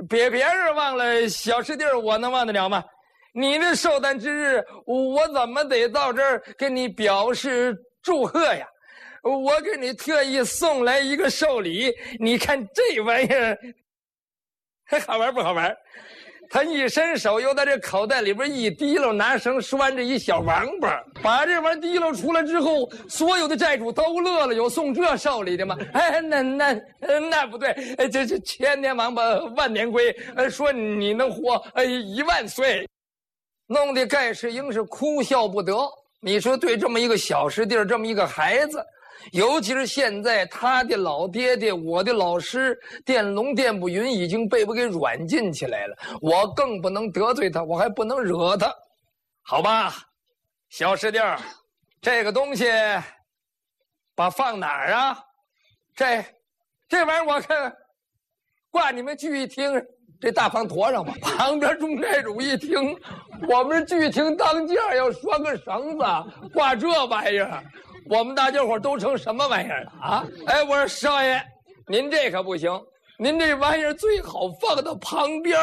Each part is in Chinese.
别人忘了，小师弟我能忘得了吗？你的寿诞之日，我怎么得到这儿给你表示祝贺呀？我给你特意送来一个寿礼，你看这玩意儿好玩不好玩？他一伸手，又在这口袋里边一提溜，拿绳拴着一小王八，把这玩意儿提溜出来之后，所有的债主都乐了。有送这寿礼的吗？哎，那不对，这千年王八万年龟，说你能活10000岁，弄得盖世英是哭笑不得。你说对这么一个小师弟，这么一个孩子，尤其是现在他的老爹爹，我的老师电龙电不云已经被我给软禁起来了，我更不能得罪他，我还不能惹他，好吧？小师弟，这个东西把放哪儿啊？这玩意儿我看挂你们聚义厅这大胖坨上吧。旁边众债主一听，我们聚义厅当家要拴个绳子挂这玩意儿，我们大家伙都成什么玩意儿了啊？哎，我说少爷，您这可不行，您这玩意儿最好放到旁边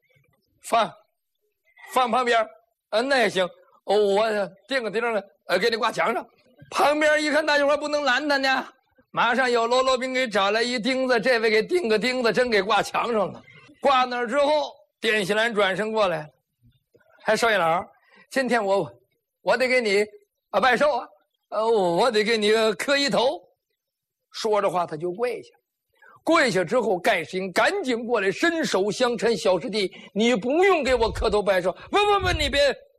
放旁边那也行。我钉个给你挂墙上。旁边一看大家伙不能拦他呢，马上有喽啰兵给找来一钉子，这位给钉个钉子，真给挂墙上了。挂那儿之后，电信兰转身过来，还少爷老，今天我得给你拜寿啊。我得给你磕一头。说着话他就跪下，跪下之后盖世英赶紧过来伸手相搀，小师弟你不用给我磕头拜寿。不，你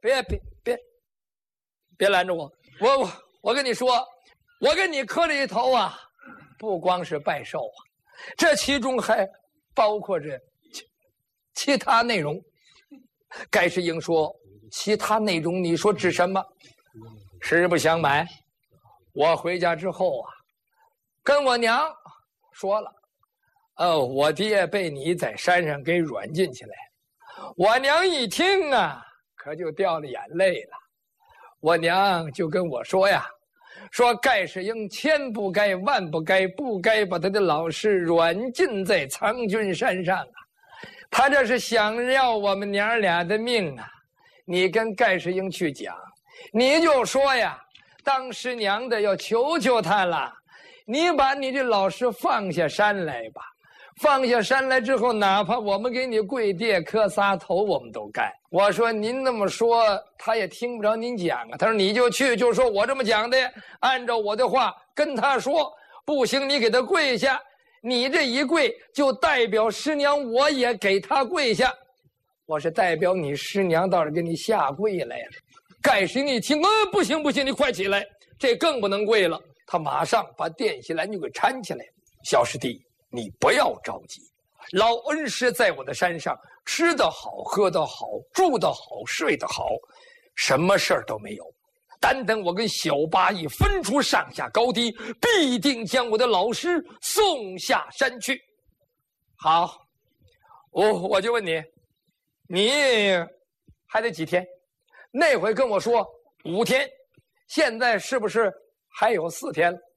别拦着我，我跟你说，我跟你磕了一头啊，不光是拜寿啊，这其中还包括着其他内容。盖世英说，其他内容你说指什么？实不相瞒，我回家之后啊，跟我娘说了，我爹被你在山上给软禁起来。我娘一听啊，可就掉了眼泪了。我娘就跟我说呀，说盖世英千不该万不该，不该把他的老师软禁在苍君山上啊，他这是想要我们娘俩的命啊。你跟盖世英去讲，你就说呀，当师娘的要求求他了，你把你这老师放下山来吧。放下山来之后，哪怕我们给你跪地磕仨头，我们都干。我说您那么说，他也听不着您讲啊。他说你就去，就说我这么讲的，按照我的话跟他说。不行，你给他跪下。你这一跪，就代表师娘我也给他跪下。我是代表你师娘到这给你下跪来了。盖世英一听，不行，你快起来，这更不能跪了。他马上把电信兰就给搀起来。小师弟，你不要着急，老恩师在我的山上，吃得好，喝得好，住得好，睡得好，什么事儿都没有。单等我跟小八义分出上下高低，必定将我的老师送下山去。好，我就问你，你还得几天？那回跟我说5天，现在是不是还有4天了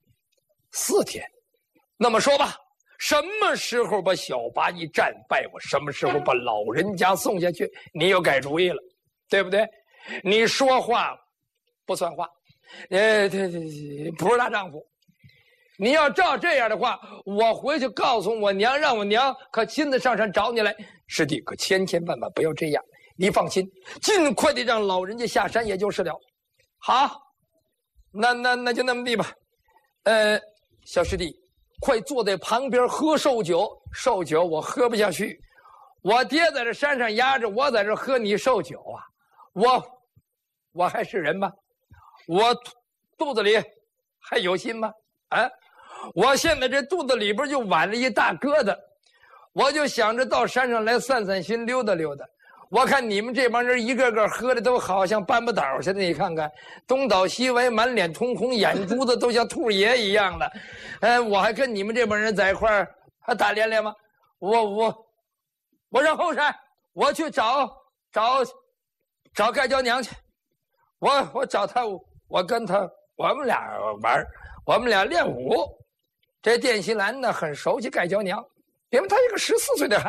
？4天。那么说吧，什么时候把小八义战败，我什么时候把老人家送下去，你又改主意了，对不对？你说话不算话，不是大丈夫。你要照这样的话，我回去告诉我娘，让我娘可亲自上山找你来。师弟可千万不要这样，你放心，尽快的让老人家下山也就是了。好，那就那么地吧。小师弟，快坐在旁边喝寿酒。寿酒我喝不下去，我爹在这山上压着，我在这喝你寿酒啊，我还是人吗？我肚子里还有心吗？啊，我现在这肚子里边就崴了一大疙瘩，我就想着到山上来散散心，溜达溜达。我看你们这帮人一个个喝的都好像半不倒似的，你看看东倒西歪，满脸通红，眼珠子都像兔爷一样了。我还跟你们这帮人在一块儿还打连连吗？我上后山，我去找盖娇娘去。我找他，我跟他，我们俩玩，我们俩练武。这电信兰呢很熟悉盖娇娘，因为他一个14岁的孩子。